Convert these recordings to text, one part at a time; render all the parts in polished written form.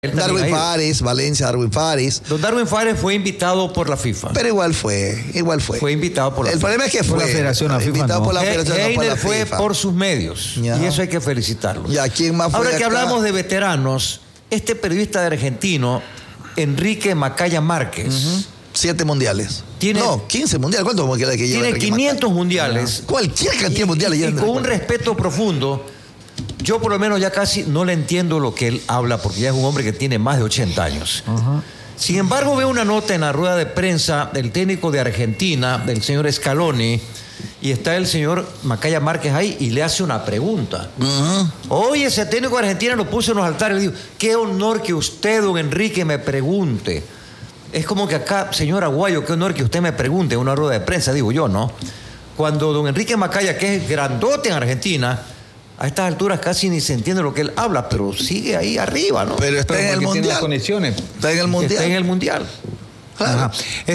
Darwin Fares, Valencia, Darwin Fares. Don Darwin Fares fue invitado por la FIFA. Pero igual fue. Fue invitado por la FIFA. El problema es que fue. Por la Federación, la FIFA invitado no. por la Federación, no por la fue FIFA. por sus medios. Ya. Y eso hay que felicitarlo. Ya, ¿quién más fue Ahora que acá? hablamos de veteranos, este periodista de argentino, Enrique Macaya Márquez, 7 mundiales. Tiene- No, 15 mundiales. ¿Cuántos mundiales que lleva tiene Enrique 500 Macaya? mundiales. Cualquier cantidad de mundiales Y lleva con un Enrique Macaya. respeto profundo, yo por lo menos ya casi no le entiendo lo que él habla, porque ya es un hombre que tiene más de 80 años. Sin embargo, veo una nota en la rueda de prensa del técnico de Argentina, del señor Scaloni, y está el señor Macaya Márquez ahí y le hace una pregunta. Oye, ese técnico de Argentina lo puso en los altares y le digo, qué honor que usted, don Enrique, me pregunte. Es como que acá, señor Aguayo, qué honor que usted me pregunte en una rueda de prensa, digo yo, ¿no? Cuando don Enrique Macaya, que es grandote en Argentina, a estas alturas casi ni se entiende lo que él habla, pero sigue ahí arriba, ¿no? Pero está en el porque tiene las mundial. conexiones. Está en el mundial. Está en el mundial. Claro. Ajá.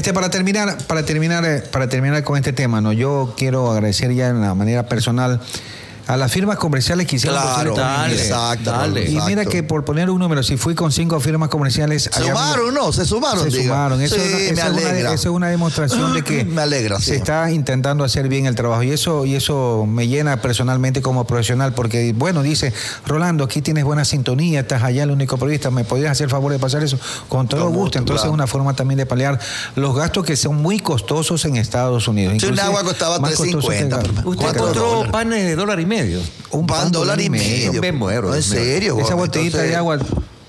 Para terminar con este tema, ¿no? Yo quiero agradecer ya en la manera personal a las firmas comerciales que hicieron Claro, posible este video. exacto. dale. Y mira exacto. que por poner un número, si fui con 5 firmas comerciales... Se sumaron, ¿no? Se sumaron, Se diga. sumaron. Eso, Sí, es me una, alegra. eso es una demostración de que Me alegra, sí. se está intentando hacer bien el trabajo. Y eso me llena personalmente como profesional, porque, bueno, dice, Rolando, aquí tienes buena sintonía, estás allá, el único periodista, ¿me podrías hacer el favor de pasar eso? Con todo Con gusto. gusto, Entonces claro. es una forma también de paliar los gastos que son muy costosos en Estados Unidos. Si un Inclusive, agua costaba más costosos que- $3.50. Usted $4. encontró panes de $1.50. Un Pan dólar y medio. Me muero, No, en Dios mío. serio. Esa güey. botellita Entonces, de agua,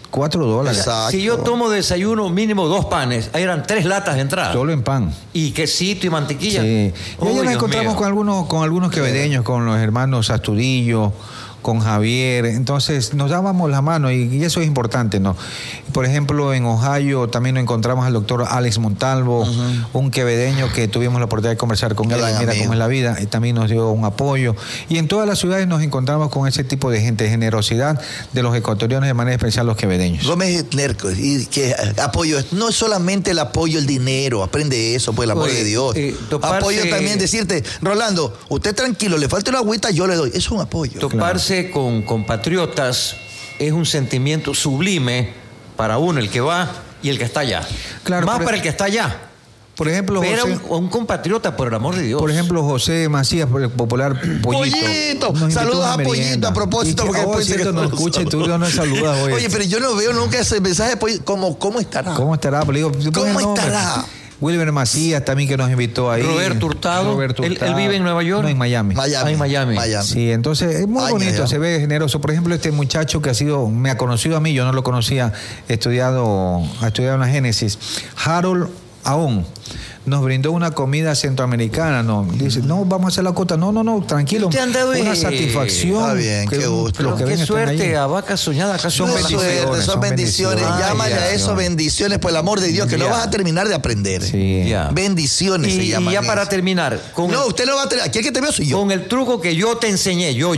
$4. Exacto. Si yo tomo desayuno mínimo 2 panes, ahí eran 3 latas de entrada. Solo en pan. Y quesito y mantequilla. Sí. Y Uy, ayer nos Dios encontramos mío. con algunos quevedeños, con los hermanos Astudillo, con Javier. Entonces nos dábamos la mano y eso es importante, ¿no? Por ejemplo, en Ohio también nos encontramos al doctor Alex Montalvo, un quevedeño que tuvimos la oportunidad de conversar con él. Gran Mira amigo. cómo es la vida. Y también nos dio un apoyo. Y en todas las ciudades nos encontramos con ese tipo de gente, generosidad de los ecuatorianos, de manera especial los quevedeños. Gómez Nerco, y que apoyo, no es solamente el apoyo, el dinero, aprende eso, pues el amor Oye, de Dios. toparse- Apoyo también decirte, Rolando, usted tranquilo, le falta una agüita, yo le doy. Eso es un apoyo. Toparse con compatriotas es un sentimiento sublime para uno, el que va y el que está allá. Claro, Más pero- para el que está allá. Por ejemplo, Pero José, un compatriota, por el amor de Dios. por ejemplo, José Macías, por el popular Pollito. Pollito, Nos invitó saludos una a merienda. Pollito a propósito, Y que, porque después dice cierto, que no no lo escucha y tú saluda. no saludas hoy. Oye, pero yo no veo nunca ese mensaje de Pollito. ¿Cómo estará? ¿Cómo estará? Pero digo, tú pones ¿Cómo nombre. estará? Wilber Macías también que nos invitó ahí. Roberto Hurtado. Él vive en Nueva York. No, en Miami. Miami. Ah, en Miami. Sí, entonces es muy Ay, bonito, ya. se ve generoso. Por ejemplo, este muchacho que me ha conocido a mí, yo no lo conocía, ha estudiado en la Génesis, Harold Aón. Nos brindó una comida centroamericana, ¿no? Dice, no, vamos a hacer la cota. No, tranquilo. Usted ha andado Una en- satisfacción. Está bien, que qué gusto. los que Qué ven están suerte, ahí. a vaca soñada acá Son No es bendiciones, suerte, son son bendiciones. bendiciones. Llámale Ay, a ya, eso bendiciones, por el amor de Dios, que no Ya. vas a terminar de aprender. Sí. Ya. Bendiciones se Y llaman ya para eso. terminar, No, usted no va a tener. Aquí el que te veo soy yo. con el truco que yo te enseñé, yo.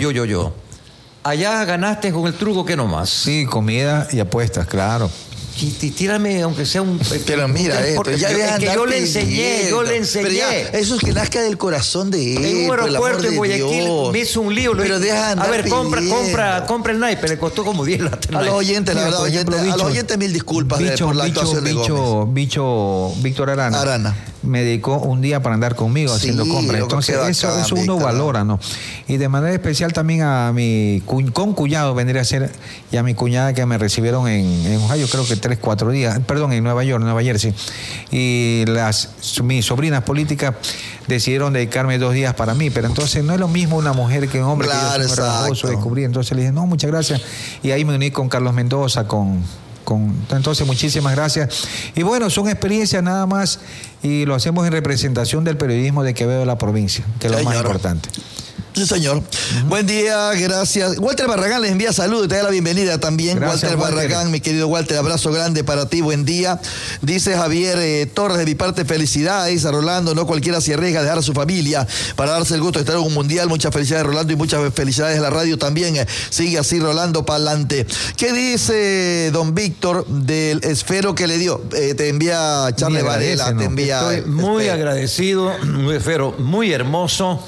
Allá ganaste con el truco que nomás. Sí, comida y apuestas, claro. Y tírame, aunque sea un... Pero mira esto, ya deja es que andar yo le enseñé. Pero ya, eso es que nazca del corazón de él. En un por el amor aeropuerto en de Guayaquil Dios. me hizo un lío. Pero deja de andar a ver, pidiendo. compra el naipe, le costó como 10 latas. el A los naipe. oyentes, la Mira, verdad, por ejemplo, a los Bicho- oyentes mil disculpas por la actuación de Gómez. Víctor Arana. Me dedicó un día para andar conmigo Sí, haciendo compras. loco, Entonces, qué eso bacán, uno Víctor. valora, ¿no? Y de manera especial también a mi concuñado, vendría a ser, y a mi cuñada que me recibieron en Ohio, creo que 3-4 días, perdón, en Nueva York, Nueva Jersey. Y mis sobrinas políticas decidieron dedicarme 2 días para mí, pero entonces no es lo mismo una mujer que un hombre, Claro, que yo soy muy exacto. respetuoso de cubrir. Entonces le dije, no, muchas gracias. Y ahí me uní con Carlos Mendoza, entonces muchísimas gracias. Y bueno, son experiencias nada más y lo hacemos en representación del periodismo de Quevedo de la provincia, que es lo más Señor. importante. Sí, señor. Buen día, gracias. Walter Barragán les envía saludos y te da la bienvenida también. Gracias, Walter Walter. Barragán, mi querido Walter, abrazo grande para ti, buen día. Dice Javier Torres, de mi parte, felicidades a Rolando. No cualquiera se arriesga a dejar a su familia para darse el gusto de estar en un mundial. Muchas felicidades, Rolando, y muchas felicidades a la radio también. Sigue así, Rolando, para adelante. ¿Qué dice don Víctor del esfero que le dio? Te envía Charles Ni agradece, Varela, ¿no? te envía. Estoy muy agradecido, muy hermoso.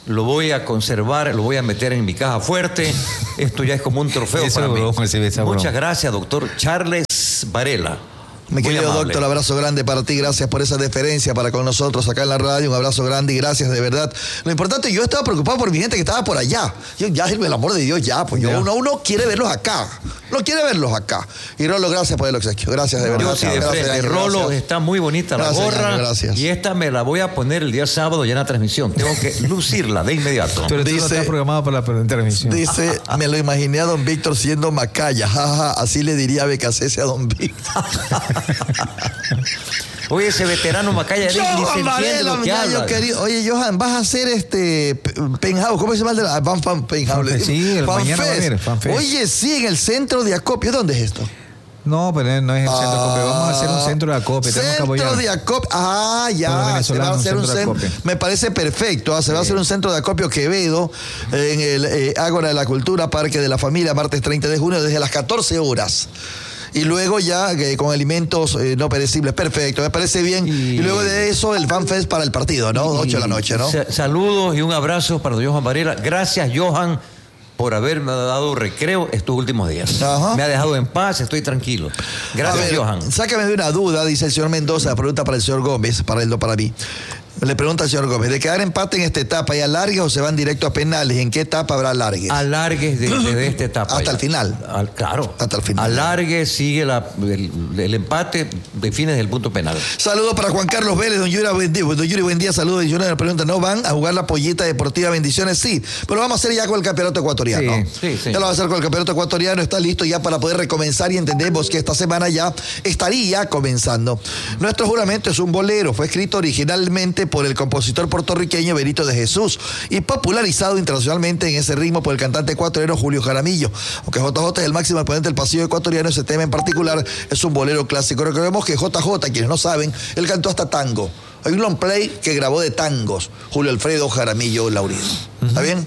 lo voy a conservar, lo voy a meter en mi caja fuerte. Esto ya es como un trofeo para mí. Muchas gracias, doctor Charles Varela. Mi querido doctor, abrazo grande para ti, gracias por esa deferencia para con nosotros acá en la radio, un abrazo grande y gracias de verdad. Lo importante, yo estaba preocupado por mi gente que estaba por allá. Yo, ya, el amor de Dios, ya, pues uno quiere verlos acá. No quiere verlos acá. Y Rolo, gracias por el obsequio. Gracias de verdad. Sí, gracias, Rolo, gracias. Está muy bonita la gorra. Gracias. Y esta me la voy a poner el día sábado ya en la transmisión. Tengo que lucirla de inmediato. Pero dice, no está programado para la transmisión. Dice, me lo imaginé a don Víctor siendo Macaya. Jaja, así le diría Becasese a don Víctor. Oye, ese veterano Macaya, Johan Varela, oye, Johan, vas a hacer Penthouse, ¿cómo se llama? Penthouse. Sí, mañana va a haber FanFest. Oye, sí, en el centro de acopio. ¿Dónde es esto? No, pero no es el centro de acopio. Vamos a hacer un centro de acopio. Centro de acopio. Ah, ya. Se va a hacer un centro. Me parece perfecto. Se va a hacer un centro de acopio Quevedo en el Ágora de la Cultura, Parque de la Familia, martes 30 de junio, desde las 14 horas. Y luego ya con alimentos no perecibles. Perfecto, me parece bien. Y luego de eso el FanFest para el partido, ¿no? 8 de la noche, ¿no? Saludos y un abrazo para Johan Varela. Gracias, Johan, por haberme dado recreo estos últimos días. Ajá. Me ha dejado en paz, estoy tranquilo. Gracias, Johan. Sácame de una duda, dice el señor Mendoza, pregunta para el señor Gómez, para él, no para mí. Le pregunta al señor Gómez, ¿de quedar empate en esta etapa y alargues o se van directo a penales? ¿En qué etapa habrá alargues? Alargues desde esta etapa. Hasta el final. Claro. Hasta el final. Alargues, sigue el empate, define desde el punto penal. Saludos para Juan Carlos Vélez, don Yuri, buen día, saludos. Y yo le pregunta, ¿no van a jugar la pollita deportiva? Bendiciones, sí. Pero lo vamos a hacer ya con el campeonato ecuatoriano. Sí. Ya lo vamos a hacer con el campeonato ecuatoriano, está listo ya para poder recomenzar y entendemos que esta semana ya estaría comenzando. Nuestro juramento es un bolero, fue escrito originalmente por el compositor puertorriqueño Benito de Jesús y popularizado internacionalmente en ese ritmo por el cantante ecuatoriano Julio Jaramillo. Aunque JJ es el máximo exponente del pasillo ecuatoriano, ese tema en particular es un bolero clásico. Recordemos que JJ, quienes no saben, él cantó hasta tango. Hay un long play que grabó de tangos, Julio Alfredo Jaramillo Laurido. ¿Está bien?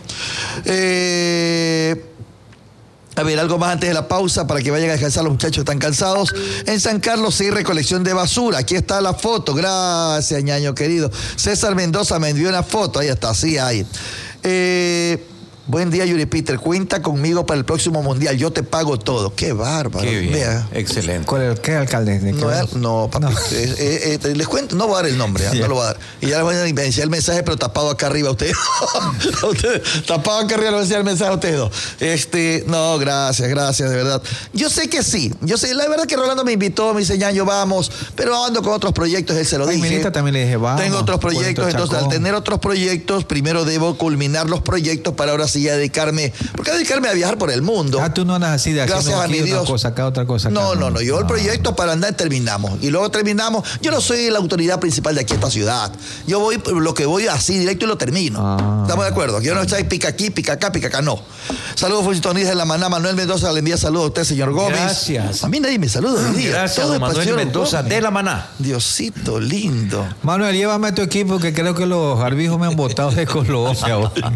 A ver, algo más antes de la pausa para que vayan a descansar, los muchachos están cansados. En San Carlos sí, recolección de basura. Aquí está la foto. Gracias, ñaño querido. César Mendoza me envió una foto. Ahí está, sí hay. Buen día, Yuri Peter. Cuenta conmigo para el próximo mundial. Yo te pago todo. Qué bárbaro. Qué bien. Vea. Excelente. ¿Qué alcalde? No, papi. No. Les cuento, no voy a dar el nombre, no lo voy a dar. Y ya les voy a iniciar el mensaje, pero tapado acá arriba a ustedes. Tapado acá arriba, les voy a enviar el mensaje a ustedes dos. No, gracias, de verdad. Yo sé que sí. La verdad que Rolando me invitó, me dice, ñaño, vamos. Pero ando con otros proyectos, él se lo dije. Milita también le dije, vamos. Tengo otros proyectos, entonces al tener otros proyectos, primero debo culminar los proyectos para ahora sí dedicarme a viajar por el mundo. Tú no andas así de gracias a mi Dios. Una cosa acá, otra cosa acá. No. Yo el proyecto para andar terminamos. Y luego terminamos. Yo no soy la autoridad principal de aquí esta ciudad. Yo voy lo que voy así directo y lo termino. ¿Estamos de acuerdo? Yo no estoy pica aquí, pica acá, no. Saludos, funcionistas de la Maná. Manuel Mendoza le envía saludos a usted, señor Gómez. Gracias. A mí nadie me saluda hoy día. Gracias, Manuel Mendoza de la Maná. Diosito lindo. Manuel, llévame a tu equipo que creo que los arbijos me han botado de Colombia.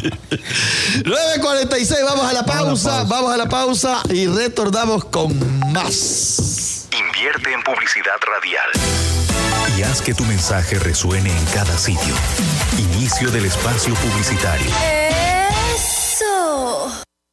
9:46, vamos a la pausa y retornamos con más. Invierte en publicidad radial y haz que tu mensaje resuene en cada sitio. Inicio del espacio publicitario. ¡Eso!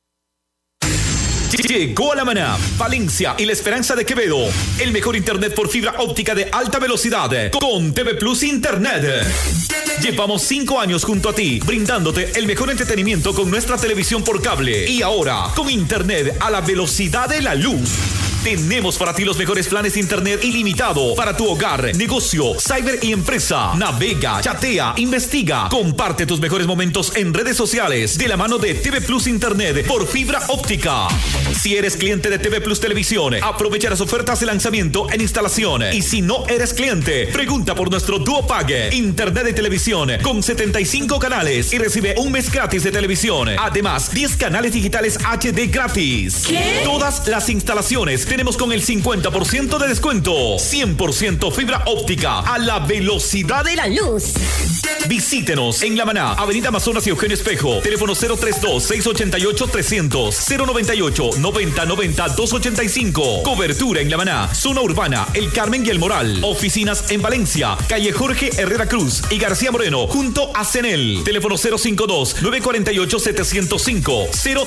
Llegó a La Maná, Valencia y La Esperanza de Quevedo. El mejor internet por fibra óptica de alta velocidad con TV Plus Internet. Llevamos 5 años junto a ti, brindándote el mejor entretenimiento con nuestra televisión por cable. Y ahora, con internet a la velocidad de la luz. Tenemos para ti los mejores planes de internet ilimitado para tu hogar, negocio, cyber y empresa. Navega, chatea, investiga, comparte tus mejores momentos en redes sociales de la mano de TV Plus Internet por fibra óptica. Si eres cliente de TV Plus Televisión, aprovecha las ofertas de lanzamiento en instalación. Y si no eres cliente, pregunta por nuestro Duo Pague, internet de televisión con 75 canales y recibe un mes gratis de televisión. Además, 10 canales digitales HD gratis. ¿Qué? Todas las instalaciones tenemos con el 50% de descuento. 100% fibra óptica a la velocidad de la luz. Visítenos en La Maná, Avenida Amazonas y Eugenio Espejo. Teléfono 032-688-300, 098-9090-285. Cobertura en La Maná, zona urbana, El Carmen y El Moral. Oficinas en Valencia, calle Jorge Herrera Cruz y García Moreno, junto a CENEL. Teléfono 052-948-705,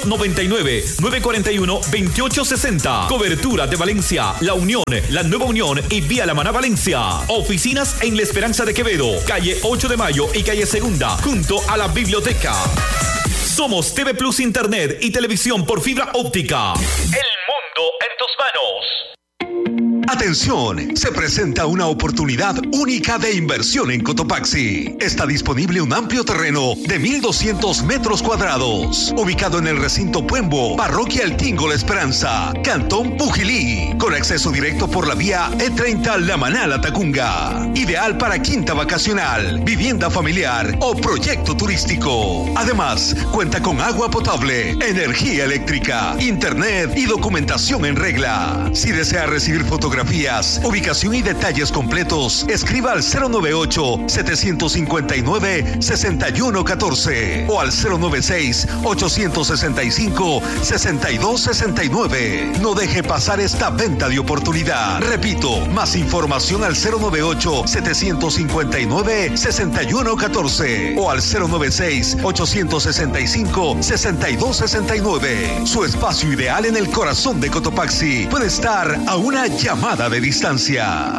099-941-2860. Cobertura de Valencia, La Unión, La Nueva Unión y Vía La Maná Valencia. Oficinas en La Esperanza de Quevedo, calle 8 de Mayo y calle Segunda, junto a la biblioteca. Somos TV Plus Internet y televisión por fibra óptica. El mundo en tus manos. Atención, se presenta una oportunidad única de inversión en Cotopaxi. Está disponible un amplio terreno de 1,200 metros cuadrados, ubicado en el recinto Puembo, Parroquia El Tingo La Esperanza, Cantón Pujilí, con acceso directo por la vía E30 La Maná La Tacunga. Ideal para quinta vacacional, vivienda familiar o proyecto turístico. Además, cuenta con agua potable, energía eléctrica, internet y documentación en regla. Si desea recibir fotografías, ubicación y detalles completos, escriba al 098-759-6114 o al 096-865-6269. No deje pasar esta venta de oportunidad. Repito, más información al 098-759-6114 o al 096-865-6269. Su espacio ideal en el corazón de Cotopaxi puede estar a una llamada de distancia.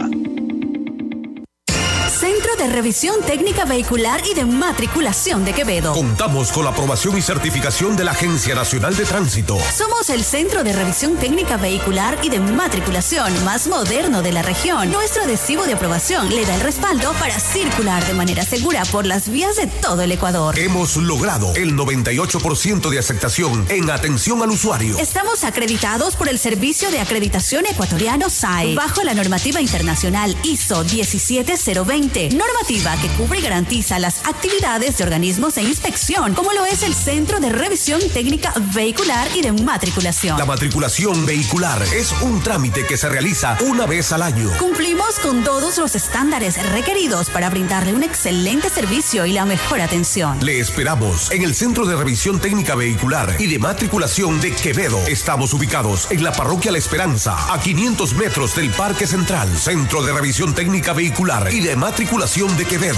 Centro de Revisión Técnica Vehicular y de Matriculación de Quevedo. Contamos con la aprobación y certificación de la Agencia Nacional de Tránsito. Somos el Centro de Revisión Técnica Vehicular y de Matriculación más moderno de la región. Nuestro adhesivo de aprobación le da el respaldo para circular de manera segura por las vías de todo el Ecuador. Hemos logrado el 98% de aceptación en atención al usuario. Estamos acreditados por el Servicio de Acreditación Ecuatoriano SAE, bajo la normativa internacional ISO 17020, normativa que cubre y garantiza las actividades de organismos de inspección, como lo es el Centro de Revisión Técnica Vehicular y de Matriculación. La matriculación vehicular es un trámite que se realiza una vez al año. Cumplimos con todos los estándares requeridos para brindarle un excelente servicio y la mejor atención. Le esperamos en el Centro de Revisión Técnica Vehicular y de Matriculación de Quevedo. Estamos ubicados en la Parroquia La Esperanza, a 500 metros del Parque Central. Centro de Revisión Técnica Vehicular y de Matriculación de Quevedo.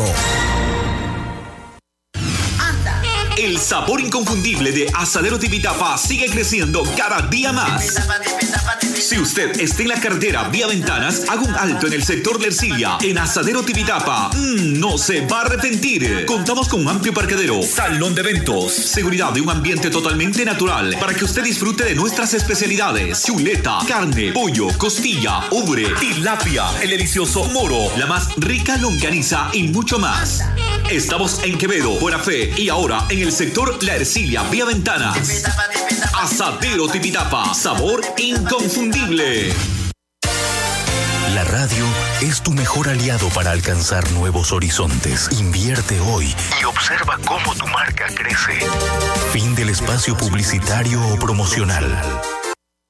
El sabor inconfundible de Asadero Tipitapa sigue creciendo cada día más. Si usted está en la carretera Vía Ventanas, haga un alto en el sector de Ercilia. En Asadero Tipitapa, no se va a arrepentir. Contamos con un amplio parqueadero, salón de eventos, seguridad y un ambiente totalmente natural para que usted disfrute de nuestras especialidades: chuleta, carne, pollo, costilla, ubre, tilapia, el delicioso moro, la más rica longaniza y mucho más. Estamos en Quevedo, Buena Fe y ahora en el sector La Ercilia, Vía Ventanas. Asadero Tipitapa, sabor inconfundible. La radio es tu mejor aliado para alcanzar nuevos horizontes. Invierte hoy y observa cómo tu marca crece. Fin del espacio publicitario o promocional.